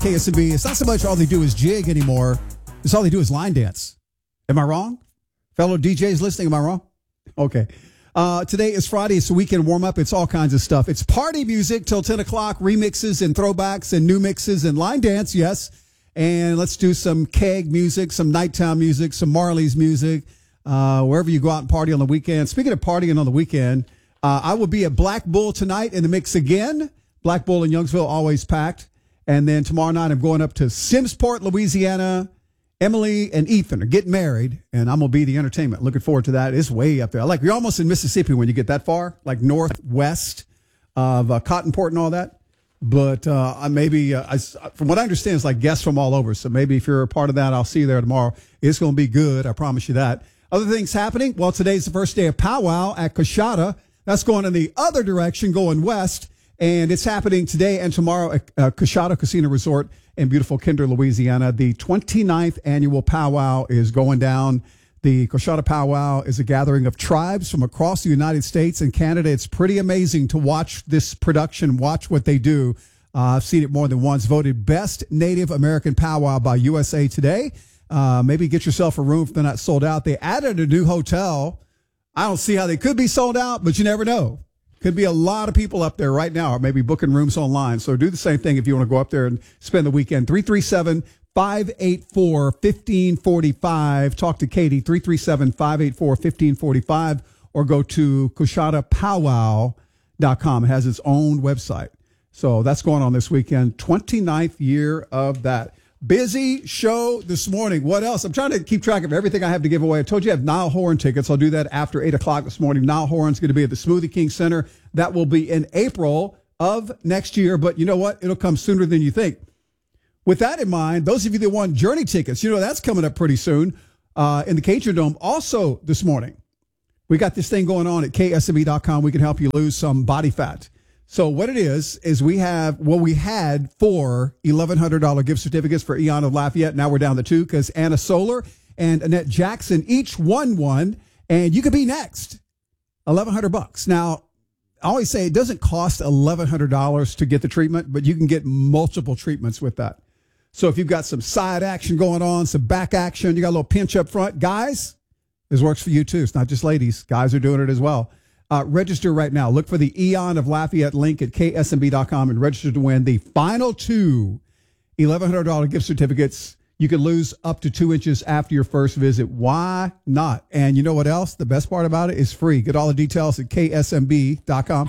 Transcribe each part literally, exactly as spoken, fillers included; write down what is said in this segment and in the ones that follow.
K S M B, it's not so much all they do is jig anymore. It's all they do is line dance. Am I wrong? Fellow D Js listening, am I wrong? Okay. Uh, today is Friday. It's a weekend warm-up. It's all kinds of stuff. It's party music till ten o'clock, remixes and throwbacks and new mixes and line dance, yes. And let's do some keg music, some nighttime music, some Marley's music, uh, wherever you go out and party on the weekend. Speaking of partying on the weekend, uh, I will be at Black Bull tonight in the mix again. Black Bull in Youngsville, always packed. And then tomorrow night, I'm going up to Simmsport, Louisiana. Emily and Ethan are getting married, and I'm going to be the entertainment. Looking forward to that. It's way up there. Like, you're almost in Mississippi when you get that far, like northwest of uh, Cottonport and all that. But uh, I maybe, uh, I, from what I understand, it's like guests from all over. So maybe if you're a part of that, I'll see you there tomorrow. It's going to be good. I promise you that. Other things happening. Well, today's the first day of Powwow at Coshada. That's going in the other direction, going west. And it's happening today and tomorrow at uh, Coshada Casino Resort in beautiful Kinder, Louisiana. The twenty-ninth annual powwow is going down. The Coshada Powwow is a gathering of tribes from across the United States and Canada. It's pretty amazing to watch this production, watch what they do. Uh, I've seen it more than once. Voted Best Native American Powwow by U S A Today. Uh, maybe get yourself a room if they're not sold out. They added a new hotel. I don't see how they could be sold out, but you never know. Could be a lot of people up there right now, or maybe booking rooms online. So do the same thing if you want to go up there and spend the weekend. three three seven, five eight four, one five four five. Talk to Katie, three three seven, five eight four, one five four five, or go to Coshada Powwow dot com. It has its own website. So that's going on this weekend. twenty-ninth year of that. Busy show this morning. What else? I'm trying to keep track of everything I have to give away. I told you I have Niall Horan tickets. I'll do that after eight o'clock this morning. Niall Horan's going to be at the Smoothie King Center. That will be in April of next year. But you know what? It'll come sooner than you think. With that in mind, those of you that want Journey tickets, you know that's coming up pretty soon uh, in the Cajun Dome. Also this morning, we got this thing going on at K S M B dot com. We can help you lose some body fat. So what it is, is we have, well, we had four eleven hundred dollars gift certificates for Eon of Lafayette. Now we're down to two because Anna Solar and Annette Jackson each won one, and you could be next. eleven hundred bucks. Now, I always say it doesn't cost eleven hundred dollars to get the treatment, but you can get multiple treatments with that. So if you've got some side action going on, some back action, you got a little pinch up front, guys, this works for you too. It's not just ladies. Guys are doing it as well. Uh, register right now. Look for the Eon of Lafayette link at K S M B dot com and register to win the final two eleven hundred dollars gift certificates. You can lose up to two inches after your first visit. Why not? And you know what else? The best part about it is free. Get all the details at K S M B dot com.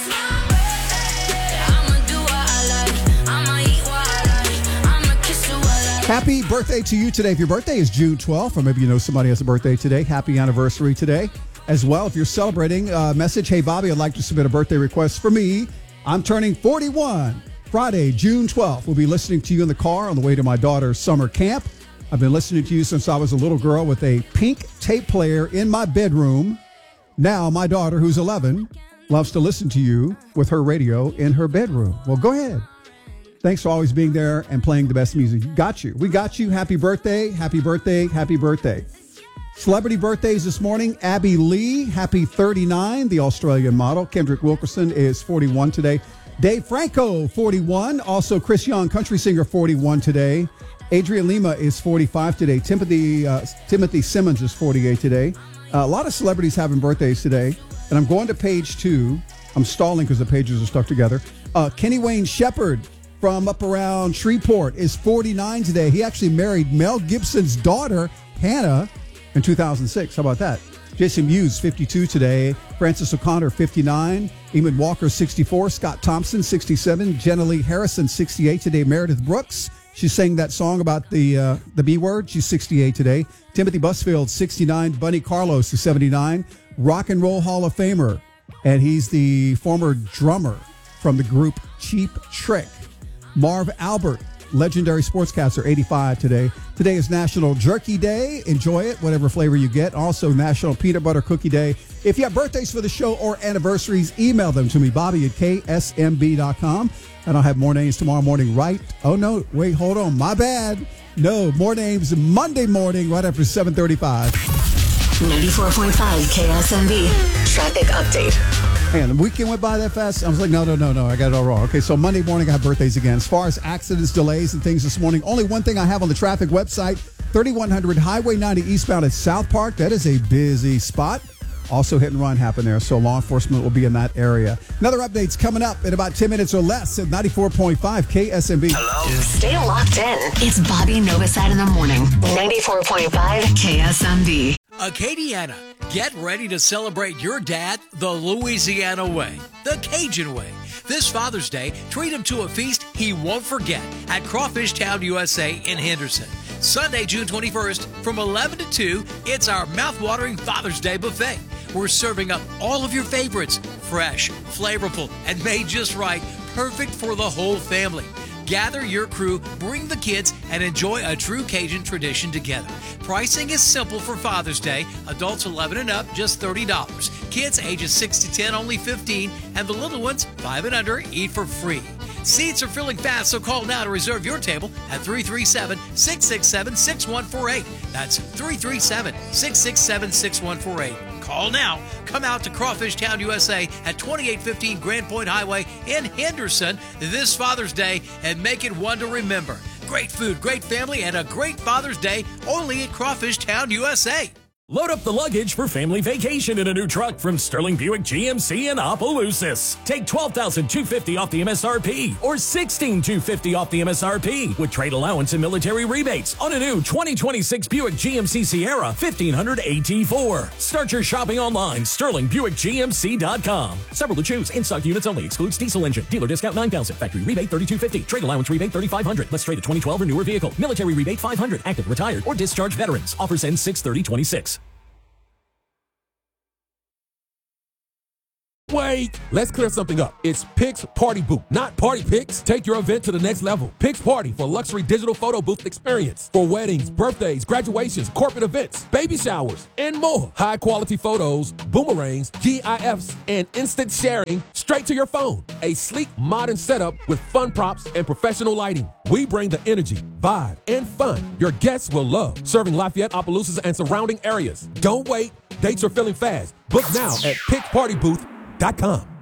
Happy birthday to you today. If your birthday is June twelfth, or maybe you know somebody has a birthday today, happy anniversary today. As well, if you're celebrating, uh, message, hey, Bobby, I'd like to submit a birthday request for me. I'm turning forty-one. Friday, June twelfth. We'll be listening to you in the car on the way to my daughter's summer camp. I've been listening to you since I was a little girl with a pink tape player in my bedroom. Now, my daughter, who's eleven, loves to listen to you with her radio in her bedroom. Well, go ahead. Thanks for always being there and playing the best music. Got you. We got you. Happy birthday. Happy birthday. Happy birthday. Celebrity birthdays this morning. Abby Lee, happy thirty-nine, the Australian model. Kendrick Wilkerson is forty-one today. Dave Franco, forty-one. Also, Chris Young, country singer, forty-one today. Adrian Lima is forty-five today. Timothy uh, Timothy Simmons is forty-eight today. Uh, a lot of celebrities having birthdays today. And I'm going to page two. I'm stalling because the pages are stuck together. Uh, Kenny Wayne Shepherd from up around Shreveport is forty-nine today. He actually married Mel Gibson's daughter, Hannah, in two thousand six. How about that? Jason Mewes, fifty-two today. Francis O'Connor, fifty-nine. Eamon Walker, sixty-four. Scott Thompson, sixty-seven. Jenna Lee Harrison, sixty-eight today. Meredith Brooks, she sang that song about the uh, the B word. She's sixty-eight today. Timothy Busfield, sixty-nine. Bunny Carlos is seventy-nine. Rock and Roll Hall of Famer. And he's the former drummer from the group Cheap Trick. Marv Albert, legendary sportscaster, eighty-five today. Today is National Jerky Day. Enjoy it, whatever flavor you get. Also, National Peanut Butter Cookie Day. If you have birthdays for the show or anniversaries, email them to me, Bobby at K S M B dot com. And I'll have more names tomorrow morning, right? Oh, no, wait, hold on. My bad. No, more names Monday morning, right after seven thirty-five. ninety-four point five K S M B. Traffic update. Man, the weekend went by that fast. I was like, no, no, no, no. I got it all wrong. Okay, so Monday morning I have birthdays again. As far as accidents, delays, and things this morning, only one thing I have on the traffic website, thirty-one hundred Highway ninety eastbound at South Park. That is a busy spot. Also, hit and run happened there, so law enforcement will be in that area. Another update's coming up in about ten minutes or less at ninety-four point five K S M B. Hello? Stay locked in. It's Bobby Novosad in the morning. ninety-four point five K S M B. Acadiana, get ready to celebrate your dad the Louisiana way, the Cajun way. This Father's Day, treat him to a feast he won't forget at Crawfish Town, U S A in Henderson. Sunday, June twenty-first, from eleven to two, it's our mouth-watering Father's Day buffet. We're serving up all of your favorites, fresh, flavorful, and made just right, perfect for the whole family. Gather your crew, bring the kids, and enjoy a true Cajun tradition together. Pricing is simple for Father's Day. Adults eleven and up, just thirty dollars. Kids ages six to ten, only fifteen dollars. And the little ones, five and under, eat for free. Seats are filling fast, so call now to reserve your table at three three seven, six six seven, six one four eight. That's three three seven, six six seven, six one four eight. Call now. Come out to Crawfish Town, U S A at twenty-eight fifteen Grand Point Highway in Henderson this Father's Day and make it one to remember. Great food, great family, and a great Father's Day only at Crawfish Town, U S A. Load up the luggage for family vacation in a new truck from Sterling Buick G M C in Opelousas. Take twelve thousand two hundred fifty dollars off the M S R P or sixteen thousand two hundred fifty dollars off the M S R P with trade allowance and military rebates on a new twenty twenty-six Buick G M C Sierra fifteen hundred A T four. Start your shopping online, sterling buick G M C dot com. Several to choose. In-stock units only. Excludes diesel engine. Dealer discount nine thousand dollars. Factory rebate thirty-two fifty. Trade allowance rebate thirty-five hundred dollars. Let's trade a twenty twelve or newer vehicle. Military rebate five hundred dollars. Active, retired, or discharged veterans. Offers end six thirty twenty-six. Wait, let's clear something up. It's Pix Party Booth, not Party Pix. Take your event to the next level. Pix Party for luxury digital photo booth experience for weddings, birthdays, graduations, corporate events, baby showers, and more. High quality photos, boomerangs, GIFs, and instant sharing straight to your phone. A sleek, modern setup with fun props and professional lighting. We bring the energy, vibe, and fun your guests will love. Serving Lafayette, Opelousas, and surrounding areas. Don't wait. Dates are filling fast. Book now at pix party booth dot com.